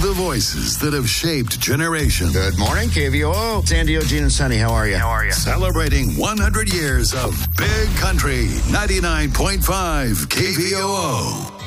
The voices that have shaped generations. Good morning, KVOO. Sandy, Gene, and Sunny. How are you? Celebrating 100 years of Big Country 99.5 KVOO.